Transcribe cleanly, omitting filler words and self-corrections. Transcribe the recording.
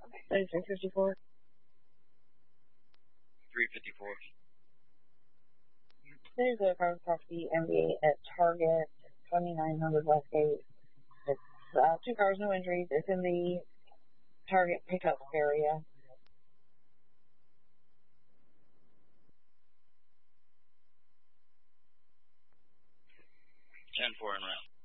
354. 354. There's a car property MBA at Target, 2900 Westgate. It's 2 cars, no injuries. It's in the Target pickup area. 10-4 en route.